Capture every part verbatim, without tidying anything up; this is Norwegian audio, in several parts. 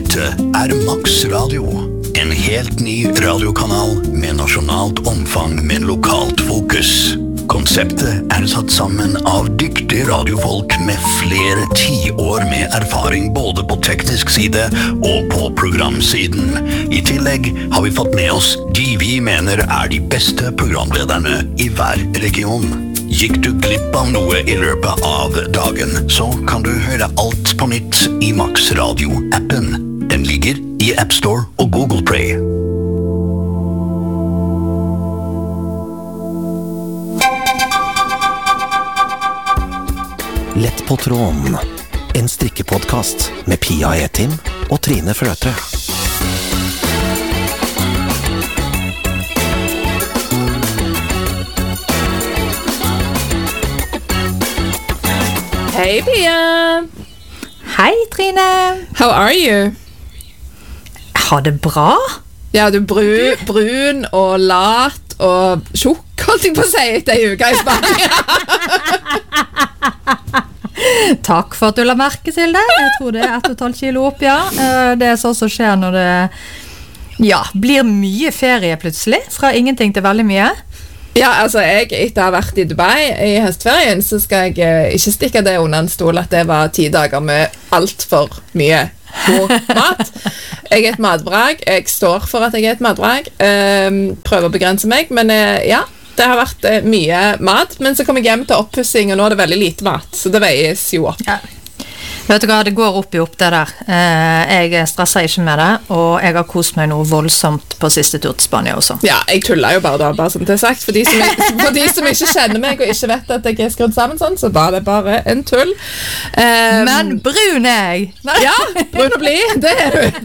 Dette er Max Radio, en helt ny radiokanal med nasjonalt omfang med lokalt fokus. Konseptet er satt sammen av dyktige radiofolk med flere tiår med erfaring både på teknisk side og på programsiden. I tillegg har vi fått med oss de vi mener er de beste programlederne i hver region. Gikk du glipp av noe i løpet av dagen, så kan du høre alt på nytt i Max Radio-appen. Den ligger i App Store og Google Play. Lett på tråden. En strikkepodcast med Pia Etim og Trine Fløtre. Hei Pia! Hei Trine! How are you? Har det bra? Ja, du er bru, brun og lat og tjukk, holdt jeg på å si, etter en uke i Spania. Takk for at du la merke til det. Jeg tror det er ett og et halvt kilo opp, ja. Det er sånn som skjer når det ja, blir mye ferie plutselig, fra ingenting til veldig mye. Ja, altså jeg, etter å ha vært i Dubai i høstferien, så skal jeg ikke stikke det under en stol at det var ti dager med alt for mye god mat. Jeg er et matbrag, jeg står for at jeg er et matbrag, um, prøver å begrense meg, men uh, ja, det har vært uh, mye mat, men så kom jeg hjem til oppussing, og nå er det veldig lite mat, så det veies jo opp. Ja. Vet du hva, det går opp i opp det der. Jeg stresser ikke med det, og jeg har kost meg noe voldsomt på siste tur til Spania også. Ja, jeg tuller jo bare da, bare som det er sagt. For de, som, for de som ikke kjenner meg og ikke vet at jeg er skrudd sammen sånn, så var det bare en tull. Um, Men brun er jeg! Ja, brun og blid, det er du.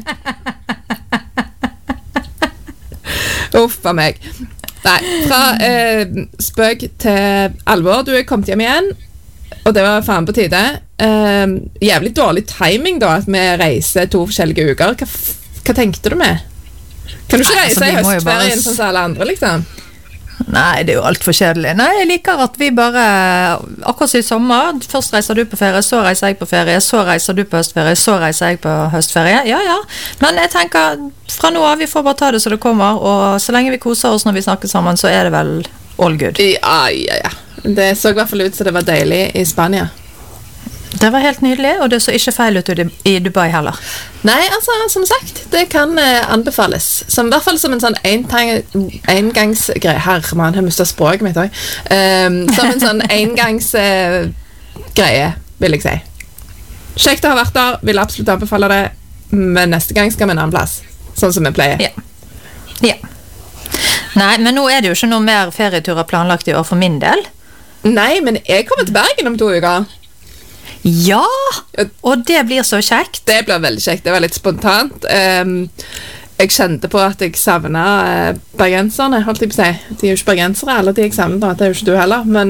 Uff av meg. Nei, fra eh, spøk til alvor. Du er kommet hjem igjen. Og det var faen på tide. Uh, jævlig dårlig timing da, at vi reiser to forskjellige uker. Hva, hva tenkte du med? Kan du ikke reise Nei, altså, i høstferien bare... sånn som alle andre, liksom? Nei, det er jo alt for kjedelig. Nei, jeg liker at vi bare, akkurat i sommer, først reiser du på ferie, så reiser jeg på ferie, så reiser du på høstferie, så reiser jeg på høstferie. Ja, ja. Men jeg tenker, fra nå av, vi får bare ta det så det kommer, og så lenge vi koser oss når vi snakker sammen, så er det vel all good. Ja, ja, ja. Det så i hvert fall ut så det var deilig i Spania. Det var helt nydelig, og det så ikke feil ut i Dubai heller. Nei, altså, som sagt, det kan eh, anbefales. Som, I hvert fall som en sånn engangsgreie. Herre, man, jeg mistet språket mitt også. Um, som en sånn engangsgreie, uh, vil jeg si. Kjekt å ha vært der, vil absolutt anbefale det, men neste gang skal vi en annen plass. Sånn som vi pleier. Ja. Ja. Nei, men nå er det jo ikke noe mer ferieturer planlagt i år for min del. Nei, men jeg kommer til Bergen om to uker. Ja, og det blir så kjekt. Det blir veldig kjekt, det var litt spontant. Um, jeg kjente på at jeg savnet uh, bergenserne, holdt jeg på å si. De er jo ikke bergensere, alle de jeg savner, det er jo ikke du heller. Men,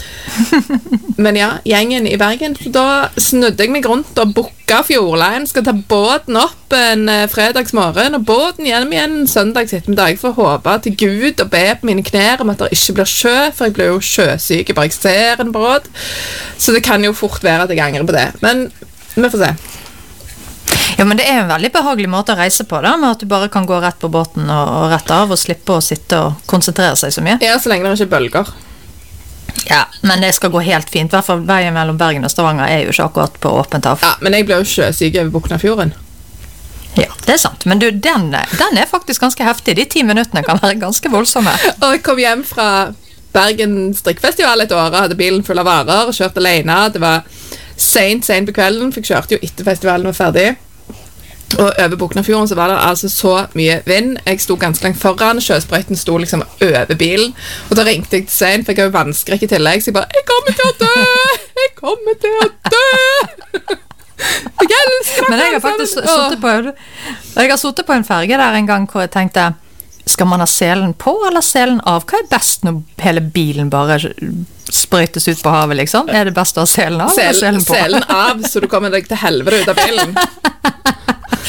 uh, men ja, gjengen i Bergen, da snudde jeg meg rundt og booka Fjordline, skal ta båten opp en uh, fredagsmorgen, og båten gjennom igjen en søndags ettermiddag for å håpe til Gud og be på mine knær om at det ikke blir sjø, for jeg blir jo sjøsyk, bare jeg ser en båt. Så det kan jo fort være at jeg angrer på det. Men vi får se. Ja, men det er en veldig behagelig måte å reise på da, med at du bare kan gå rett på båten og, og rett av og slippe å sitte og konsentrere seg så mye. Ja, så lenge det ikke bølger. Ja, men det skal gå helt fint. I hvert fall veien mellom Bergen og Stavanger er jo ikke akkurat på åpent hav. Ja, men jeg ble jo sjøsyk over Boknafjorden. Ja, det er sant. Men du, den, den er faktisk ganske heftig. De ti minuttene kan være ganske voldsomme. Og jeg kom hjem fra Bergen strikkfestival et år og hadde bilen full av varer og kjørte alene. Det var sent, sent på kvelden, for jeg kjørte jo etter festivalen var ferdig. Og over Boknafjorden så var det altså så mye vind. Jeg sto ganske langt foran, sjøsprøyten sto liksom over bilen, og da ringte jeg til Svein, for jeg har jo vannskrekk i tillegg, så jeg bare, jeg kommer til å dø! Jeg kommer til å dø! Jeg elsker Men jeg har faktisk suttet på, jeg har suttet på en ferge der en gang hvor jeg tenkte, skal man ha selen på eller selen av? Hva er best når hele bilen bare sprøytes ut på havet, liksom? Er det best å ha selen av Sel, eller selen på? Selen av, så du kommer deg til helvete ut av bilen.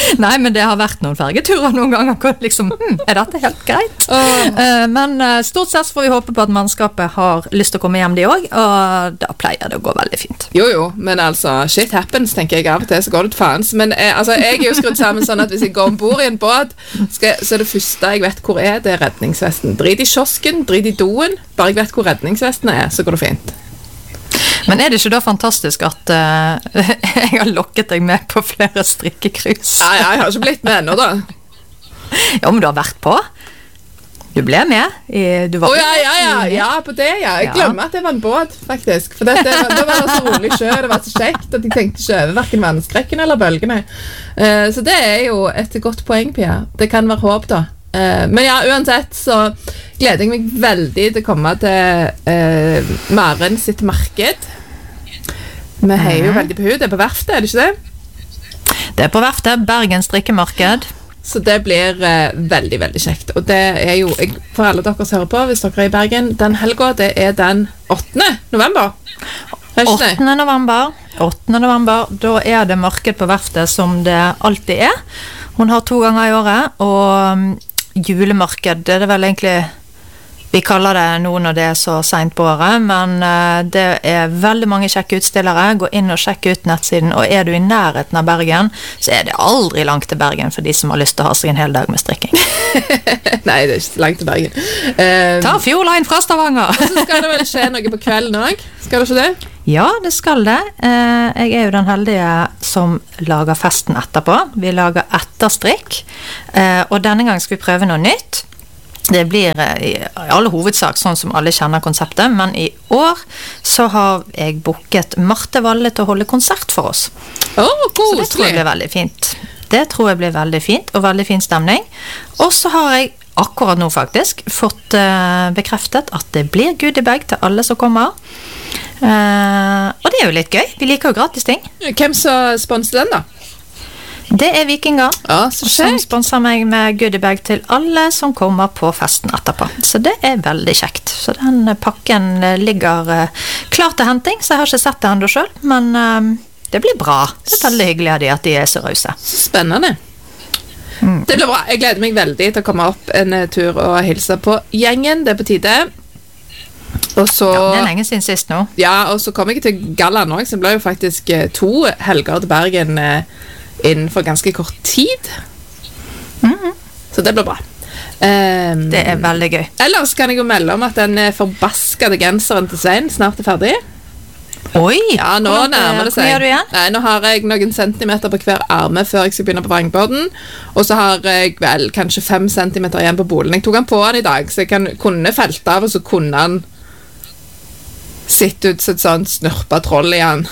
Nei, men det har vært noen fergeturer noen ganger hvor liksom, hm, er dette helt greit? Oh. Uh, men uh, stort sett får vi håpe på at mannskapet har lyst til å komme hjem de også, og da pleier det å gå veldig fint. Jo, jo, men altså, shit happens, tenker jeg av og til, så går det til faens. Men eh, altså, jeg er jo skrudd sammen sånn at hvis jeg går ombord i en båt, skal, så er det første jeg vet hvor er, det er redningsvesten. Drit i kiosken, drit i doen, bare jeg vet hvor redningsvesten er, så går det fint. Men er det ikke da fantastisk at uh, jeg har lokket deg med på flere strikkekrus? Nei, jeg har ikke blitt med ennå da. Ja, men du har vært på. Du ble med. I, du var oh, ja, ja, ja, ja, på det, ja. Jeg glemmer ja. At det var en båt, faktisk. For det, det, det var så rolig sjø, det var så kjekt at jeg tenkte ikke over hverken vannskrekken eller bølgene. Uh, så det er jo et godt poeng, Pia. Det kan være håp da. Uh, men ja, uansett så gleder jeg meg veldig til å komme til uh, Maren sitt marked. Vi heier jo veldig på henne. Det er på verftet, er det ikke det? Det er på verftet, Bergen strikkemarked. Så det blir uh, veldig, veldig kjekt. Og det er jo, jeg, for alle dere som hører på, hvis dere er i Bergen, den helga, det er den åttende november. åttende november. åttende november, da er det marked på verftet som det alltid er. Hun har to ganger i året, og julemarked, det er det vel egentlig vi kaller det nå når det er så sent på året, men uh, det er veldig mange kjekke utstillere. Gå inn og sjekk ut nettsiden, og er du i nærheten av Bergen, så er det aldri langt til Bergen for de som har lyst til å ha seg en hel dag med strikking. Nei, det er ikke langt til Bergen. Um, Ta Fjordline fra Stavanger! Og så skal det vel skje noe på kvelden også? Skal det ikke det? Ja, det skal det. Uh, jeg er jo den heldige som lager festen etterpå. Vi lager etterstrikk, uh, og denne gang skal vi prøve noe nytt. Det blir i alle hovedsak sånn som alle kjenner konseptet, men i år så har jeg booket Marte Valle til å holde konsert for oss. Oh, så det tror jeg blir veldig fint. Det tror jeg blir veldig fint, og veldig fin stemning. Og så har jeg akkurat nå faktisk fått uh, bekreftet at det blir goodiebag til alle som kommer. Uh, og det er jo litt gøy. Vi liker jo gratis ting. Hvem som sponser den da? Det er Vikinger ja, som sponser meg med goodiebag til alle som kommer på festen etterpå. Så det er veldig kjekt. Så den pakken ligger uh, klar til henting, så jeg har ikke sett det enda selv, men uh, det blir bra. Det er veldig hyggelig av de at de er så rause. Spennende. Mm. Det blir bra. Jeg gleder meg veldig til å komme opp en tur og hilse på gjengen. Det er på tide. Og så, ja, det er lenge siden sist nå. Ja, og så kommer jeg til Galland også, så det ble jo faktisk to helger til Bergen uh, innenfor ganske kort tid. Mm-hmm. Så det blir bra. Um, det er veldig gøy. Ellers kan jeg jo melde om at den forbaskede genseren til Svein snart er ferdig. Oi! Ja, nå nærmer det seg. Hva gjør du igjen? Nei, nå har jeg noen centimeter på hver arme før jeg skal begynne på vrangborden, og så har jeg vel kanskje fem centimeter igjen på bolen. Jeg tok han på han i dag, så jeg kan, kunne felt av, og så kunne han sitte ut som et sånt snurpa troll i han.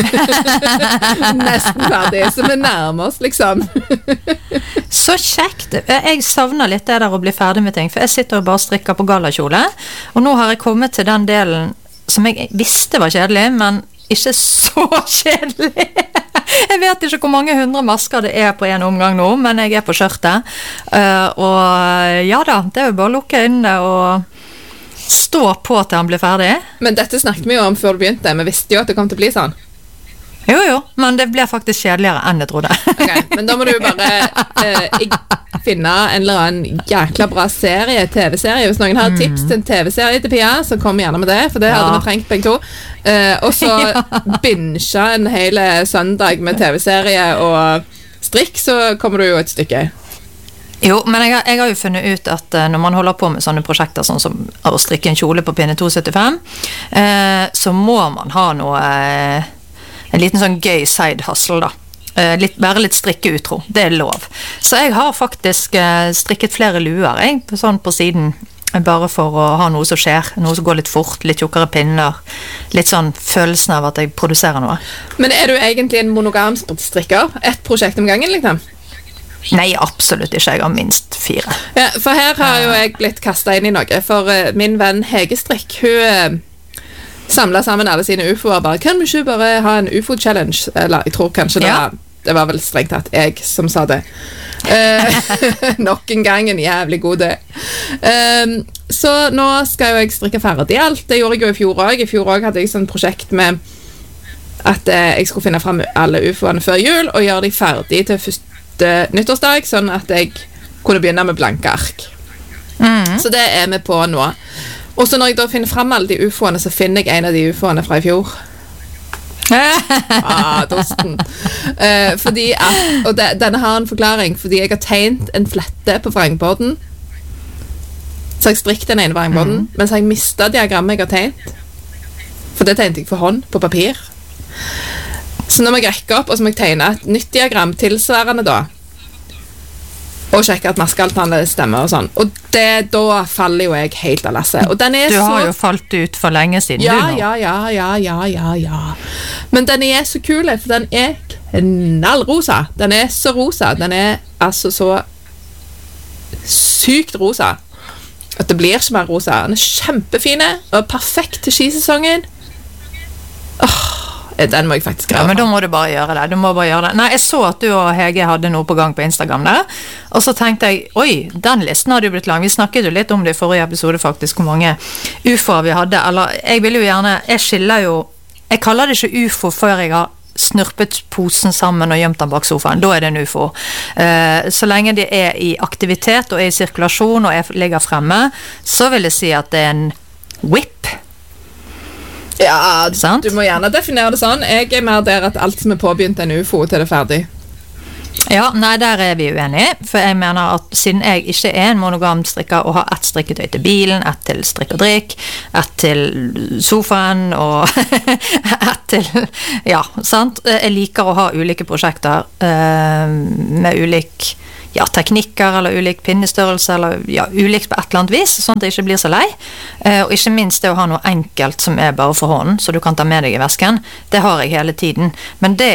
Nesten ferdig, så vi nærmer oss liksom. Så kjekt. Jeg savner litt det der å bli ferdig med ting, for jeg sitter og bare strikker på galakjole, og nå har jeg kommet til den delen som jeg visste var kjedelig, men ikke så kjedelig. Jeg vet ikke hvor mange hundre masker det er på en omgang nå, men jeg er på skjørtet. Uh, og ja da, det er jo bare å lukke øynene og stå på til han blir ferdig. Men dette snakket vi jo om før du begynte. Vi visste jo at det kom til å bli sånn. Jo, jo, men det blir faktisk kjedeligere enn jeg trodde. Ok, men da må du bare eh, finne en eller annen jækla bra serie, T V-serie. Hvis noen har tips til en T V-serie til Pia, så kom gjerne med det, for det ja. Hadde vi trengt begge to. Eh, og så ja. Binge en hele søndag med T V-serie og strikk, så kommer du jo et stykke. Jo, men jeg har, jeg har jo funnet ut at uh, når man holder på med sånne prosjekter sånn som å strikke en kjole på pinne to syttifem, uh, så må man ha noe uh, en liten sånn gøy side hustle da. Uh, litt, være litt strikkeutro, det er lov. Så jeg har faktisk uh, strikket flere luer, jeg, sånn på siden, bare for å ha noe som skjer, noe som går litt fort, litt tjukkere pinner, litt sånn følelsen av at jeg produserer noe. Men er du egentlig en monogam strikker? Et prosjekt om gangen, liksom? Nei, absolutt ikke. Jeg har minst fire. Ja, for her har jo jeg blitt kastet inn i noe, for uh, min venn Hege Strikk, hun uh, samlet sammen alle sine ufoer, bare, kan vi ikke bare ha en ufo-challenge? Eller, jeg tror kanskje det, ja. var, det var vel strengt tatt jeg som sa det. Uh, nok en gang en jævlig god det. Um, så nå skal jo jeg strikke ferdig alt. Det gjorde jeg jo i fjor også. I fjor også hadde jeg sånn prosjekt med at uh, jeg skulle finne frem alle ufoene før jul, og gjøre de ferdig til først etter nyttårsdag, sånn at jeg kunne begynne med blanke ark. Mm. Så det er vi på nå. Og så når jeg da finner frem alle de ufoene, så finner jeg en av de ufoene fra i fjor. ah, dosten. Uh, fordi at, og det, denne har en forklaring, fordi jeg har tegnet en flette på vrangborden. Så jeg strikket den ene vrangborden, mm. men så har jeg mistet diagrammet jeg har tegnet. For det tegnet jeg for hånd på papir. Så nå må jeg rekke opp, og så må jeg tegne et nytt diagram tilsvarende da. Og sjekke at maskealtene stemmer og sånn. Og det, da faller jo jeg helt av lasset. Og den er du har så... jo falt ut for lenge siden, ja, du nå. Ja, ja, ja, ja, ja, ja. Men den er så kul, for den er knallrosa. Den er så rosa. Den er altså så sykt rosa. At det blir ikke mer rosa. Den er kjempefine, og perfekt til skisesongen. Åh, den må jeg faktisk grave. Ja, men da må du bare gjøre det. Du må bare gjøre det. Nei, jeg så at du og Hege hadde noe på gang på Instagram der, og så tenkte jeg, oi, den listen hadde jo blitt lang. Vi snakket jo litt om det i forrige episode faktisk, hvor mange ufoer vi hadde, eller jeg vil jo gjerne, jeg skiller jo, jeg kaller det ikke ufo før jeg har snurpet posen sammen og gjemt den bak sofaen. Da er det en ufo. Uh, så lenge de er i aktivitet og er i sirkulasjon og er, ligger fremme, så vil jeg si at det er en whip. Ja, sant? Du må gjerne definere det sånn. Jeg er mer der at alt som er påbegynt en ufo til det er ferdig. Ja, nei, der er vi uenige, for jeg mener at siden jeg ikke er en monogam strikker og har ett strikketøy til bilen, ett til strikk og drikk, ett til sofaen og ett til, ja, sant? Jeg liker å ha ulike prosjekter uh, med ulik ja, teknikker eller ulik pinnestørrelse eller ja, ulikt på et eller annet vis, sånn at det ikke blir så lei. Eh, og ikke minst det å ha noe enkelt som er bare for hånden, så du kan ta med deg i vesken. Det har jeg hele tiden. Men det